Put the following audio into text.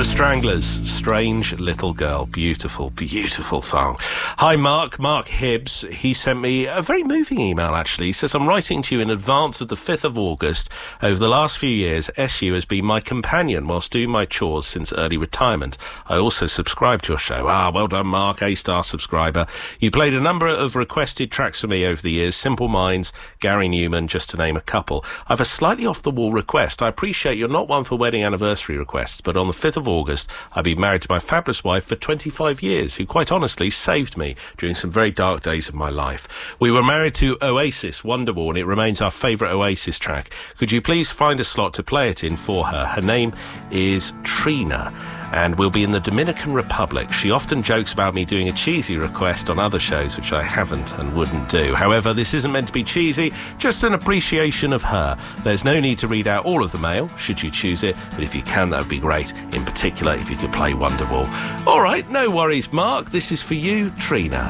The Stranglers, Strange Little Girl. Beautiful, beautiful song. Hi, Mark Hibbs. He sent me a very moving email, actually. He says, I'm writing to you in advance of the 5th of August. Over the last few years, SU has been my companion whilst doing my chores since early retirement. I also subscribe to your show. Well done, Mark, A-star subscriber. You played a number of requested tracks for me over the years. Simple Minds, Gary Newman, just to name a couple. I have a slightly off-the-wall request. I appreciate you're not one for wedding anniversary requests, but on the 5th of August, I've been married to my fabulous wife for 25 years, who quite honestly saved me during some very dark days of my life. We were married to Oasis, Wonderwall, and it remains our favourite Oasis track. Could you please find a slot to play it in for her? Her name is Trina, and we'll be in the Dominican Republic. She often jokes about me doing a cheesy request on other shows, which I haven't and wouldn't do. However, this isn't meant to be cheesy, just an appreciation of her. There's no need to read out all of the mail, should you choose it, but if you can, that would be great. In particular, if you could play Wonderwall. All right, no worries, Mark. This is for you, Trina.